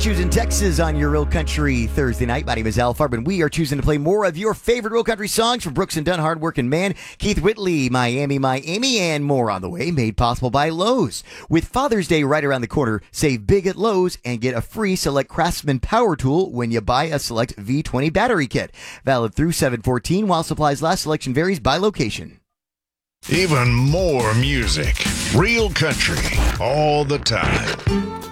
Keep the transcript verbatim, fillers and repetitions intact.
choosing Texas on your Real Country Thursday night. My name is Al Farben. We are choosing to play more of your favorite Real Country songs from Brooks and Dunn, Hardworking Man, Keith Whitley, Miami, Miami, and more on the way. Made possible by Lowe's. With Father's Day right around the corner, save big at Lowe's and get a free Select Craftsman power tool when you buy a Select V twenty battery kit. Valid through seven fourteen while supplies last. Selection varies by location. Even more music. Real Country all the time.